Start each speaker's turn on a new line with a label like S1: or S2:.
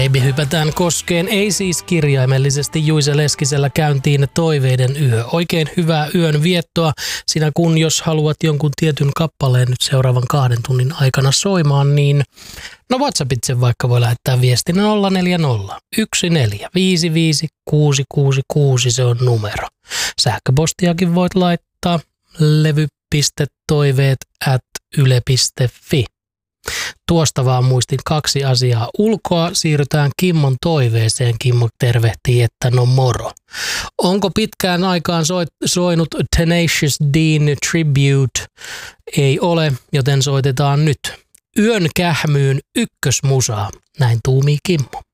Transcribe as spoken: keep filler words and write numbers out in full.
S1: Baby hypätään koskeen, ei siis kirjaimellisesti Juise Leskisellä käyntiin toiveiden yö. Oikein hyvää yön viettoa sinä kun jos haluat jonkun tietyn kappaleen nyt seuraavan kahden tunnin aikana soimaan, niin no WhatsAppitse vaikka voi lähettää viestin nolla neljä nolla yksi neljä viisi viisi kuusi kuusi kuusi, se on numero. Sähköpostiakin voit laittaa levy.toiveet at yle piste fi. Tuosta vaan muistin kaksi asiaa ulkoa. Siirrytään Kimmon toiveeseen. Kimmo tervehtii, että no moro. Onko pitkään aikaan soinut Tenacious D Tribute? Ei ole, joten soitetaan nyt. Yön kähmyyn ykkösmusaa. Näin tuumii Kimmo.